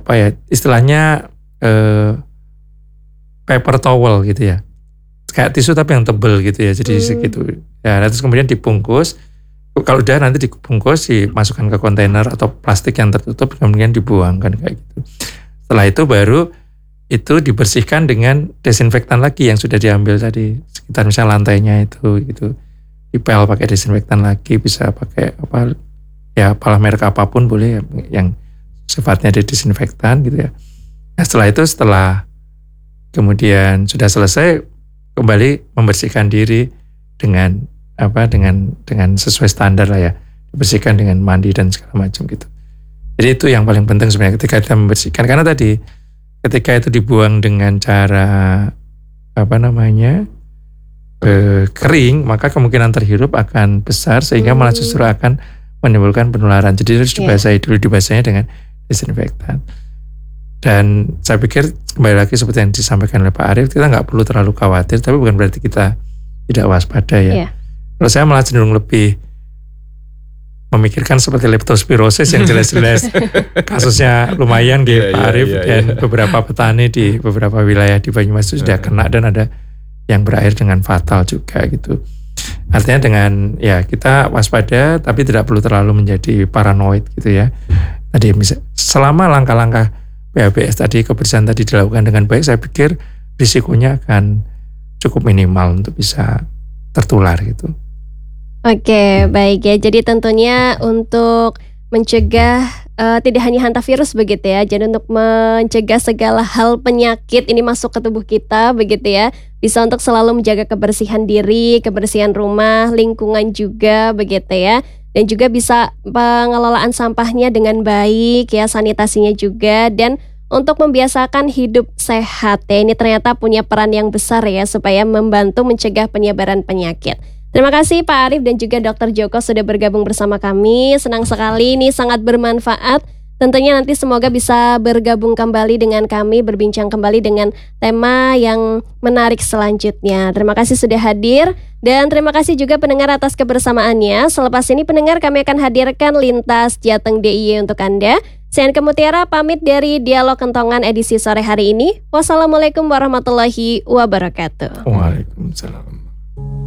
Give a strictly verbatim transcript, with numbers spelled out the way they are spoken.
apa ya istilahnya eh, paper towel gitu ya, kayak tisu tapi yang tebel gitu ya, jadi hmm. segitu ya. Terus kemudian dibungkus, kalau udah nanti dibungkus dimasukkan ke kontainer atau plastik yang tertutup, kemudian dibuangkan kayak gitu. Setelah itu baru itu dibersihkan dengan desinfektan lagi yang sudah diambil tadi, sekitar misalnya lantainya itu gitu, dipel pakai desinfektan lagi, bisa pakai apa ya, apalah merek apapun boleh yang sifatnya disinfektan gitu ya. Nah setelah itu, setelah kemudian sudah selesai, kembali membersihkan diri dengan apa dengan dengan sesuai standar lah ya, dibersihkan dengan mandi dan segala macam gitu. Jadi itu yang paling penting sebenarnya ketika kita membersihkan, karena tadi ketika itu dibuang dengan cara apa namanya eh, kering, maka kemungkinan terhirup akan besar sehingga hmm. malah justru akan menimbulkan penularan. Jadi harus dibasahi yeah. dulu, dibasahnya dengan desinfektan. Dan saya pikir kembali lagi seperti yang disampaikan oleh Pak Arief, kita nggak perlu terlalu khawatir, tapi bukan berarti kita tidak waspada ya. Yeah. Kalau saya malah cenderung lebih memikirkan seperti leptospirosis yang jelas-jelas kasusnya lumayan di yeah, Pak yeah, Arief yeah, dan yeah. beberapa petani di beberapa wilayah di Banyumas itu sudah kena dan ada yang berakhir dengan fatal juga gitu. Artinya dengan ya kita waspada tapi tidak perlu terlalu menjadi paranoid gitu ya. Tadi selama langkah-langkah P H B S tadi, kebersihan tadi dilakukan dengan baik, saya pikir risikonya akan cukup minimal untuk bisa tertular gitu. Oke, baik ya. Jadi tentunya untuk mencegah uh, tidak hanya hantavirus begitu ya. Jadi untuk mencegah segala hal penyakit ini masuk ke tubuh kita begitu ya. Bisa untuk selalu menjaga kebersihan diri, kebersihan rumah, lingkungan juga begitu ya. Dan juga bisa pengelolaan sampahnya dengan baik ya, sanitasinya juga, dan untuk membiasakan hidup sehat ya. Ini ternyata punya peran yang besar ya supaya membantu mencegah penyebaran penyakit. Terima kasih Pak Arief dan juga Dokter Djoko sudah bergabung bersama kami. Senang sekali, ini sangat bermanfaat. Tentunya nanti semoga bisa bergabung kembali dengan kami, berbincang kembali dengan tema yang menarik selanjutnya. Terima kasih sudah hadir dan terima kasih juga pendengar atas kebersamaannya. Selepas ini pendengar, kami akan hadirkan Lintas Jateng D I Y untuk Anda. Saya Anka Mutiara pamit dari Dialog Kentongan edisi sore hari ini. Wassalamualaikum warahmatullahi wabarakatuh. Waalaikumsalam.